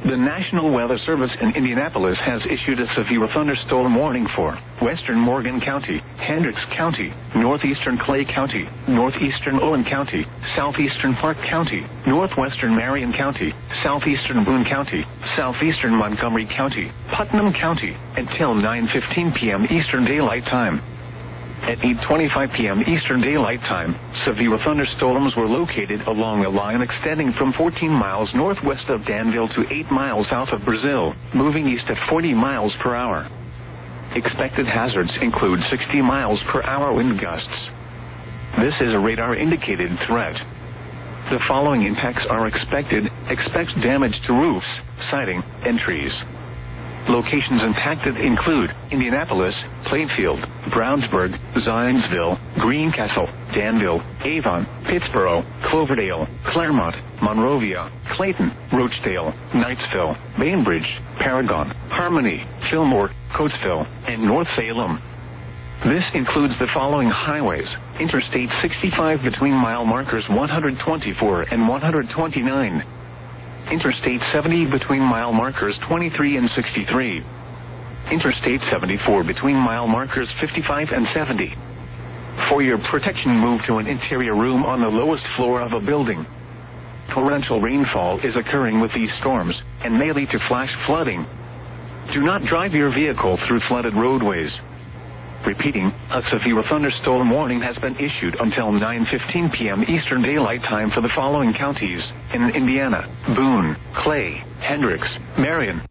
The National Weather Service in Indianapolis has issued a severe thunderstorm warning for western Morgan County, Hendricks County, northeastern Clay County, northeastern Owen County, southeastern Park County, northwestern Marion County, southeastern Boone County, southeastern Montgomery County, Putnam County, until 9:15 p.m. Eastern Daylight Time. At 8:25 p.m. Eastern Daylight Time, severe thunderstorms were located along a line extending from 14 miles northwest of Danville to 8 miles south of Brazil, moving east at 40 miles per hour. Expected hazards include 60 miles per hour wind gusts. This is a radar-indicated threat. The following impacts are expected. Expect damage to roofs, siding, and trees. Locations impacted include Indianapolis, Plainfield, Brownsburg, Zionsville, Greencastle, Danville, Avon, Pittsboro, Cloverdale, Claremont, Monrovia, Clayton, Roachdale, Knightsville, Bainbridge, Paragon, Harmony, Fillmore, Coatesville, and North Salem. This includes the following highways: Interstate 65 between mile markers 124 and 129. Interstate 70 between mile markers 23 and 63. Interstate 74 between mile markers 55 and 70. For your protection, move to an interior room on the lowest floor of a building. Torrential rainfall is occurring with these storms and may lead to flash flooding. Do not drive your vehicle through flooded roadways. Repeating, a severe thunderstorm warning has been issued until 9:15 p.m. Eastern Daylight Time for the following counties in Indiana: Boone, Clay, Hendricks, Marion,